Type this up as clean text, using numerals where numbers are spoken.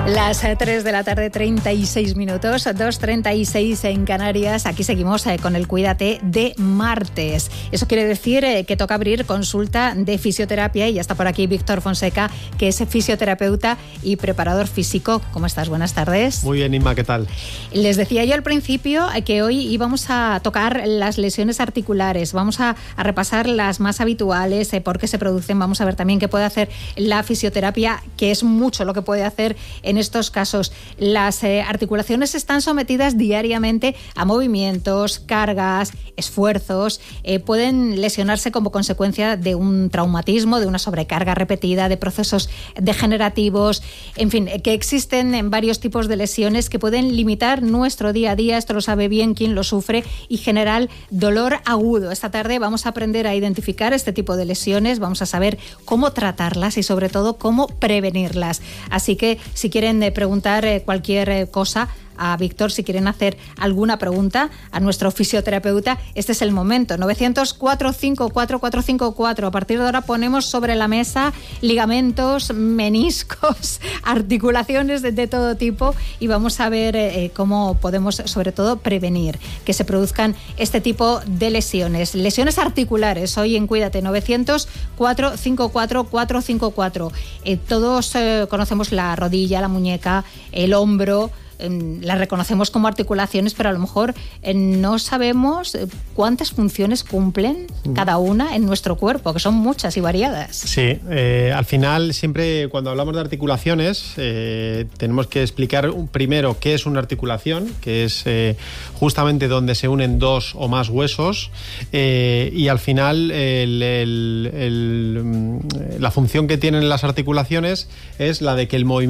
Las 3 de la tarde, 36 minutos, 2:36 en Canarias. Aquí seguimos con el Cuídate de martes. Eso quiere decir que toca abrir consulta de fisioterapia y ya está por aquí Víctor Fonseca, que es fisioterapeuta y preparador físico. ¿Cómo estás? Buenas tardes. Muy bien, Inma, ¿qué tal? Les decía yo al principio que hoy íbamos a tocar las lesiones articulares. Vamos a repasar las más habituales, por qué se producen. Vamos a ver también qué puede hacer la fisioterapia, que es mucho lo que puede hacer en estos casos. Las articulaciones están sometidas diariamente a movimientos, cargas, esfuerzos. Pueden lesionarse como consecuencia de un traumatismo, de una sobrecarga repetida, de procesos degenerativos. En fin, que existen en varios tipos de lesiones que pueden limitar nuestro día a día. Esto lo sabe bien quien lo sufre y generar dolor agudo. Esta tarde vamos a aprender a identificar este tipo de lesiones, vamos a saber cómo tratarlas y sobre todo cómo prevenirlas. Así que si quieren preguntar cualquier cosa a Víctor, si quieren hacer alguna pregunta a nuestro fisioterapeuta, este es el momento. 900-454-454. A partir de ahora ponemos sobre la mesa ligamentos, meniscos, articulaciones de todo tipo y vamos a ver cómo podemos sobre todo prevenir que se produzcan este tipo de lesiones. Lesiones articulares hoy en Cuídate. 900-454-454. Todos conocemos la rodilla, la muñeca, el hombro. Las reconocemos como articulaciones, pero a lo mejor no sabemos cuántas funciones cumplen cada una en nuestro cuerpo, que son muchas y variadas. Sí, al final siempre cuando hablamos de articulaciones tenemos que explicar primero qué es una articulación, que es justamente donde se unen dos o más huesos, y al final la función que tienen las articulaciones es la de que el movimiento